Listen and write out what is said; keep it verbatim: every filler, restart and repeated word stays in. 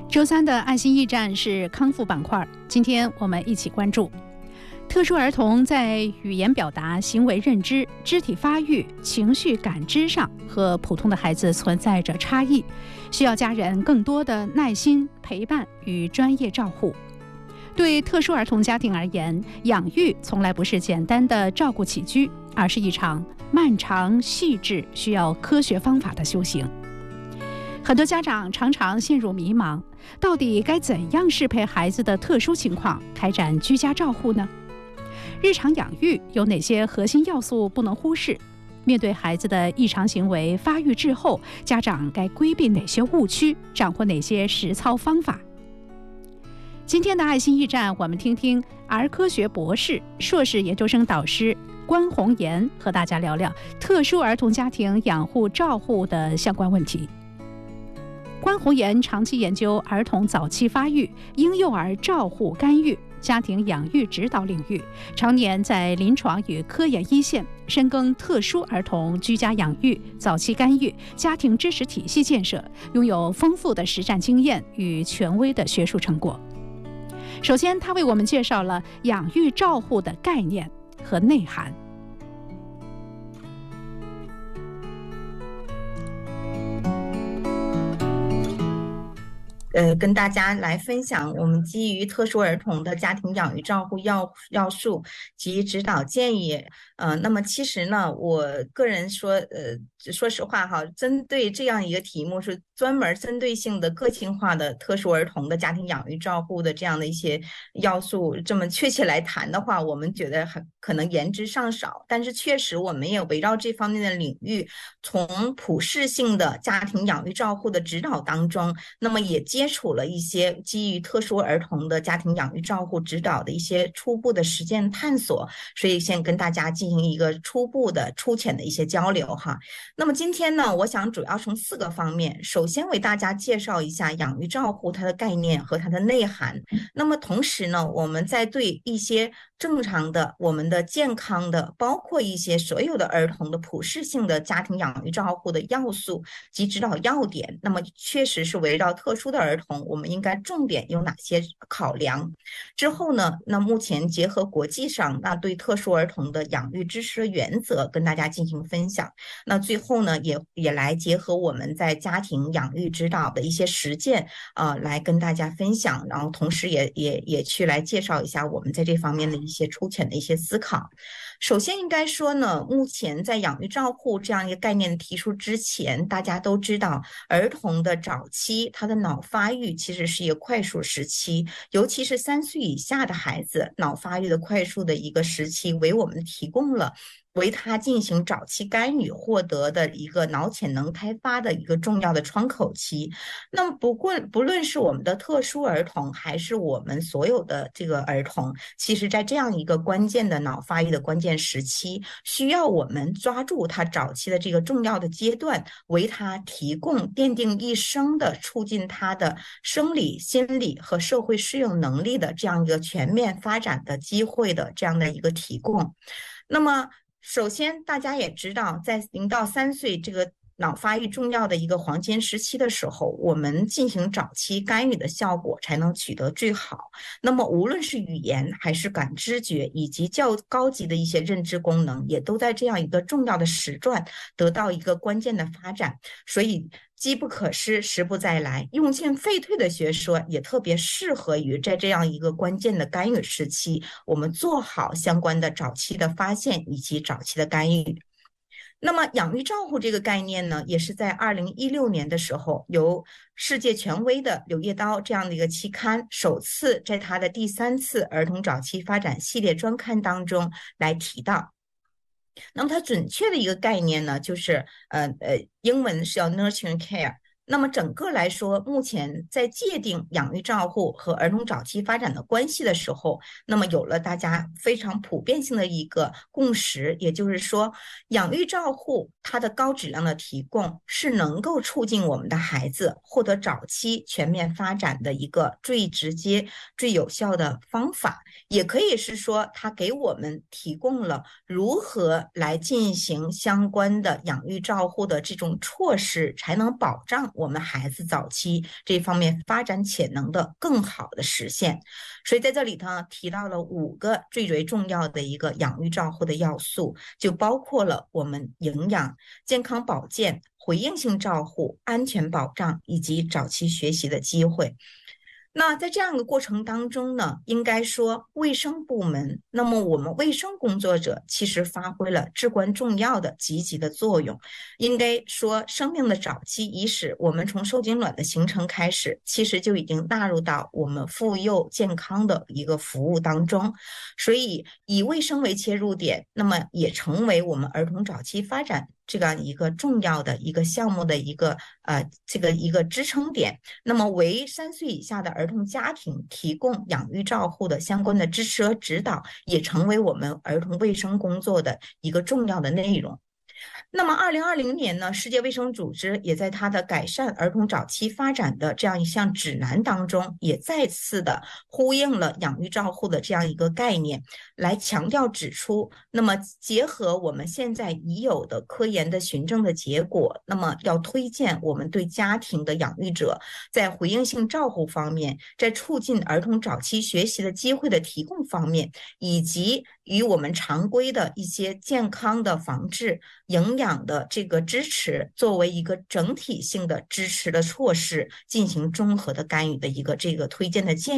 周三的爱心驿站是康复板块，今天我们一起关注特殊儿童在语言表达、行为认知、肢体发育、情绪感知上和普通的孩子存在着差异，需要家人更多的耐心陪伴与专业照护。对特殊儿童家庭而言，养育从来不是简单的照顾起居，而是一场漫长细致、需要科学方法的修行。很多家长常常陷入迷茫，到底该怎样适配孩子的特殊情况开展居家照护呢？日常养育有哪些核心要素不能忽视？面对孩子的异常行为发育滞后，家长该规避哪些误区，掌握哪些实操方法？今天的爱心驿站，我们听听儿科学博士、硕士研究生导师关宏岩和大家聊聊特殊儿童家庭养护照护的相关问题。关宏岩长期研究儿童早期发育、婴幼儿照护干预、家庭养育指导领域，常年在临床与科研一线，深耕特殊儿童居家养育、早期干预、家庭支持体系建设，拥有丰富的实战经验与权威的学术成果。首先，他为我们介绍了养育照护的概念和内涵。 呃，跟大家来分享我们基于特殊儿童的家庭养育照护要要素及指导建议。呃，那么其实呢，我个人说，呃，说实话哈，针对这样一个题目，是专门针对性的、个性化的特殊儿童的家庭养育照护的这样的一些要素，这么确切来谈的话，我们觉得很可能言之尚少。但是确实，我们也围绕这方面的领域，从普适性的家庭养育照护的指导当中，那么也接触了一些基于特殊儿童的家庭养育照护指导的一些初步的实践探索，所以先跟大家进行一个初步的粗浅的一些交流哈。那么今天呢，我想主要从四个方面，首先为大家介绍一下养育照护它的概念和它的内涵。那么同时呢，我们在对一些正常的、我们的健康的，包括一些所有的儿童的普适性的家庭养育照护的要素及指导要点，那么确实是围绕特殊的儿童，我们应该重点有哪些考量？之后呢，那目前结合国际上那对特殊儿童的养育知识的原则，跟大家进行分享。那最后呢，也也来结合我们在家庭养育指导的一些实践，呃，来跟大家分享。然后同时也也也去来介绍一下我们在这方面的一些粗浅的一些思考。首先应该说呢，目前在养育照护这样一个概念提出之前，大家都知道儿童的早期他的脑发育其实是一个快速时期，尤其是三岁以下的孩子脑发育的快速的一个时期，为我们提供了为他进行早期干预获得的一个脑潜能开发的一个重要的窗口期。那么不过不论是我们的特殊儿童还是我们所有的这个儿童，其实在这样一个关键的脑发育的关键时期，需要我们抓住他早期的这个重要的阶段，为他提供奠定一生的促进他的生理、心理和社会适应能力的这样一个全面发展的机会的这样的一个提供。那么首先大家也知道，在零到三岁这个脑发育重要的一个黄金时期的时候，我们进行早期干预的效果才能取得最好。那么无论是语言还是感知觉以及较高级的一些认知功能，也都在这样一个重要的时段得到一个关键的发展。所以机不可失，时不再来，用进废退的学说也特别适合于在这样一个关键的干预时期，我们做好相关的早期的发现以及早期的干预。那么养育照护这个概念呢，也是在二零一六年的时候，由世界权威的《柳叶刀》这样的一个期刊，首次在它的第三次儿童早期发展系列专刊当中来提到。那么它准确的一个概念呢，就是呃呃，英文是叫 nurturing care。那么整个来说，目前在界定养育照护和儿童早期发展的关系的时候，那么有了大家非常普遍性的一个共识，也就是说，养育照护它的高质量的提供是能够促进我们的孩子获得早期全面发展的一个最直接、最有效的方法，也可以是说，它给我们提供了如何来进行相关的养育照护的这种措施，才能保障我们孩子早期这方面发展潜能的更好的实现。所以在这里头提到了五个最为重要的一个养育照护的要素，就包括了我们营养、健康保健、回应性照护、安全保障以及早期学习的机会。那在这样的过程当中呢，应该说卫生部门，那么我们卫生工作者其实发挥了至关重要的积极的作用。应该说生命的早期伊始，我们从受精卵的形成开始，其实就已经纳入到我们妇幼健康的一个服务当中。所以以卫生为切入点，那么也成为我们儿童早期发展这样一个重要的一个项目的一个呃这个一个支撑点。那么为三岁以下的儿童家庭提供养育照护的相关的支持和指导，也成为我们儿童卫生工作的一个重要的内容。那么二零二零年呢，世界卫生组织也在它的改善儿童早期发展的这样一项指南当中，也再次的呼应了养育照护的这样一个概念，来强调指出，那么结合我们现在已有的科研的循证的结果，那么要推荐我们对家庭的养育者在回应性照护方面，在促进儿童早期学习的机会的提供方面，以及与我们常规的一些健康的防治、营养的这个支持作为一个整体性的支持的措施进行综合的干预的一个这个推荐的建议。